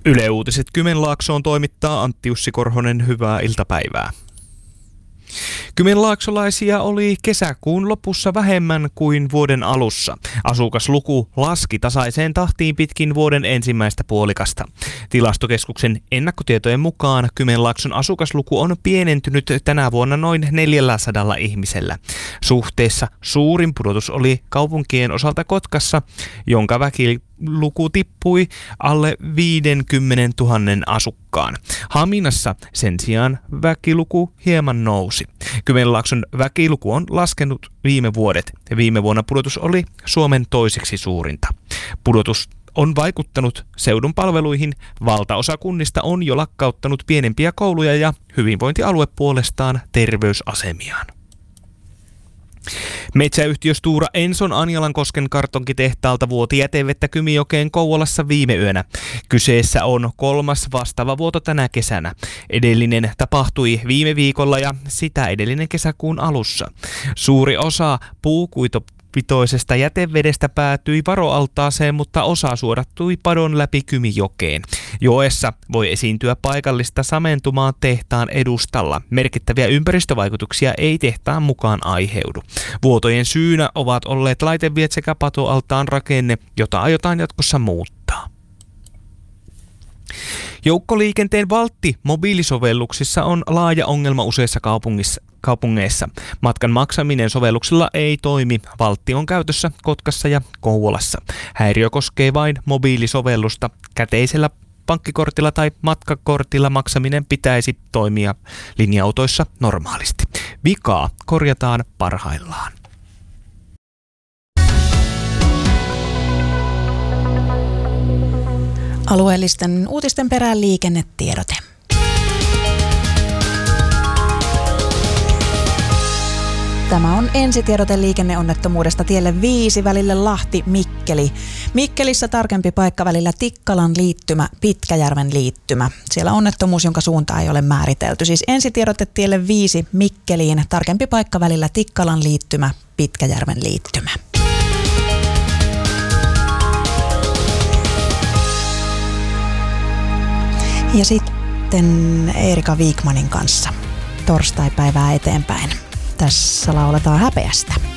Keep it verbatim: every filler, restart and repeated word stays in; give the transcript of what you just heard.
Yle Uutiset Kymenlaaksoon toimittaa Antti Jussi Korhonen, hyvää iltapäivää. Kymenlaaksolaisia oli kesäkuun lopussa vähemmän kuin vuoden alussa. Asukasluku laski tasaiseen tahtiin pitkin vuoden ensimmäistä puolikasta. Tilastokeskuksen ennakkotietojen mukaan Kymenlaakson asukasluku on pienentynyt tänä vuonna noin neljäsataa ihmisellä. Suhteessa suurin pudotus oli kaupunkien osalta Kotkassa, jonka väkiluku tippui alle viisikymmentätuhatta asukkaan. Haminassa sen sijaan väkiluku hieman nousi. Kymenlaakson väkiluku on laskenut viime vuodet ja viime vuonna pudotus oli Suomen toiseksi suurinta. Pudotus on vaikuttanut seudun palveluihin. Valtaosa kunnista on jo lakkauttanut pienempiä kouluja ja hyvinvointialue puolestaan terveysasemiaan. Metsäyhtiö Stora Enson Anjalankosken kartonkitehtaalta vuoti jätevettä Kymijokeen Kouvolassa viime yönä. Kyseessä on kolmas vastaava vuoto tänä kesänä. Edellinen tapahtui viime viikolla ja sitä edellinen kesäkuun alussa. Suuri osa puukuitopitoisesta jätevedestä päätyi varoaltaaseen, mutta osa suodattui padon läpi Kymijokeen. Joessa voi esiintyä paikallista samentumaa tehtaan edustalla. Merkittäviä ympäristövaikutuksia ei tehtaan mukaan aiheudu. Vuotojen syynä ovat olleet laiteviet sekä patoaltaan rakenne, jota aiotaan jatkossa muuttaa. Joukkoliikenteen valtti mobiilisovelluksissa on laaja ongelma useissa kaupungissa. kaupungeissa. Matkan maksaminen sovelluksella ei toimi. Valtti on käytössä Kotkassa ja Kouvolassa. Häiriö koskee vain mobiilisovellusta. Käteisellä pankkikortilla tai matkakortilla maksaminen pitäisi toimia linja-autoissa normaalisti. Vikaa korjataan parhaillaan. Alueellisten uutisten perään liikennetiedote. Tämä on ensitiedote liikenneonnettomuudesta tielle viisi välille Lahti-Mikkeli. Mikkelissä tarkempi paikka välillä Tikkalan liittymä, Pitkäjärven liittymä. Siellä onnettomuus, jonka suunta ei ole määritelty. Siis ensitiedote tielle viisi Mikkeliin, tarkempi paikka välillä Tikkalan liittymä, Pitkäjärven liittymä. Ja sitten Eerika Wikmanin kanssa torstaipäivää eteenpäin. Tässä lauletaan häpeästä.